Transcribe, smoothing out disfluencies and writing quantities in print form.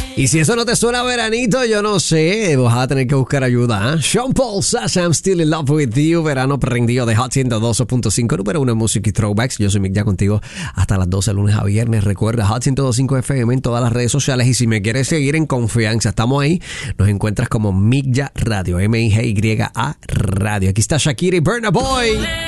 Y si eso no te suena a veranito, yo no sé, vas a tener que buscar ayuda. Sean Paul, Sasha, I'm Still in Love with You, verano prendido de Hot 102.5, número 1 en Music y Throwbacks. Yo soy Mick, ya contigo hasta las 12, lunes a viernes. Recuerda, Hot 102.5 FM en todas las redes sociales. Y si me quieres seguir en confianza, estamos ahí. Nos encuentras como Mick Ya Radio, MIGYA Radio. Aquí está Shakira y Burna Boy.